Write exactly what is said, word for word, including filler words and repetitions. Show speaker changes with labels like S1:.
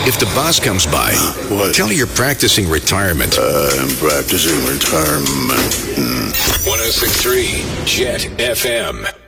S1: If the boss comes by,
S2: What?
S1: tell her you're practicing retirement.
S2: I'm practicing retirement.
S1: one oh six point three Jet F M.